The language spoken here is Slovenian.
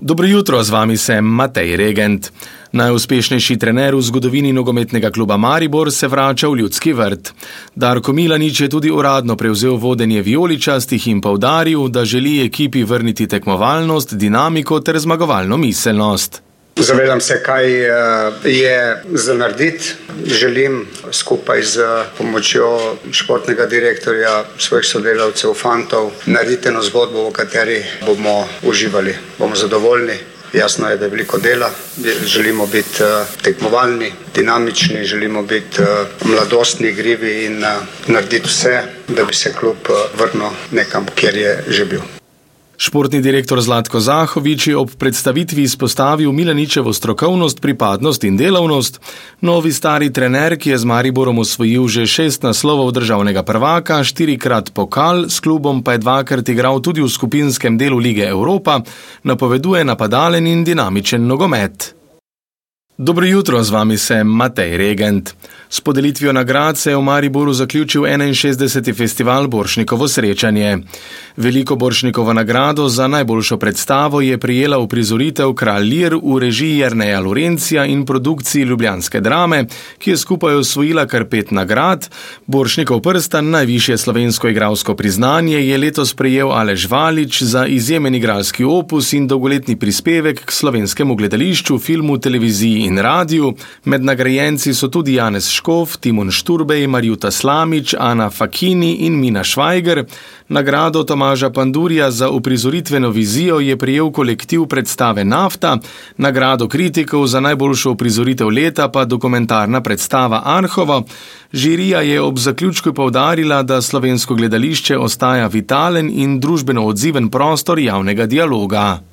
Dobro jutro, z vami sem Matej Regent. Najuspešnejši trener v zgodovini nogometnega kluba Maribor se vrača v Ljudski vrt. Darko Milanič je tudi uradno prevzel vodenje vijoličastih in poudaril, da želi ekipi vrniti tekmovalnost, dinamiko ter zmagovalno miselnost. Zavedam se, kaj je za narediti. Želim skupaj z pomočjo športnega direktorja, svojih sodelavcev, fantov, narediti eno zgodbo, v kateri bomo uživali, bomo zadovoljni. Jasno je, da je veliko dela, želimo biti tekmovalni, dinamični, želimo biti mladostni, igrivi in narediti vse, da bi se klub vrnil nekam, kjer je že bil. Športni direktor Zlatko Zahovič je ob predstavitvi izpostavil Milaničevo strokovnost, pripadnost in delavnost. Novi stari trener, ki je z Mariborom osvojil že 6 naslovov državnega prvaka, 4-krat pokal, s klubom pa je 2-krat igral tudi v skupinskem delu Lige Evropa, napoveduje napadalen in dinamičen nogomet. Dobro jutro, z vami sem Matej Regent. S podelitvijo nagrad se je v Mariboru zaključil 61. festival Borštnikovo srečanje. Veliko Borštnikovo nagrado za najboljšo predstavo je prijela uprizoritev Kralj Lir v režiji Jerneja Lorencija in produkciji Ljubljanske drame, ki je skupaj osvojila kar 5 nagrad. Borštnikov prstan, najvišje slovensko igralsko priznanje, je letos prejel Aleš Valič za izjemen igralski opus in dolgoletni prispevek k slovenskemu gledališču, filmu, televiziji in radiju. Med nagrajenci so tudi Janez Škof, Timon Šturbej, Marjuta Slamič, Ana Fakini in Mina Švajger. Nagrado Tomaža Pandurja za uprizoritveno vizijo je prejel kolektiv predstave Nafta, nagrado kritikov za najboljšo uprizoritev leta pa dokumentarna predstava Anhovo. Žirija je ob zaključku poudarila, da slovensko gledališče ostaja vitalen in družbeno odziven prostor javnega dialoga.